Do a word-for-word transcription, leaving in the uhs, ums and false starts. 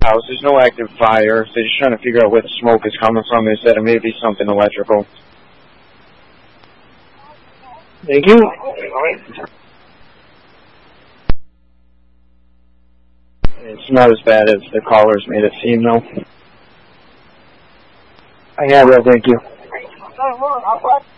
house. There's no active fire. They're just trying to figure out where the smoke is coming from. They said it may be something electrical. Thank you. It's not as bad as the callers made it seem, though. I have that, thank you.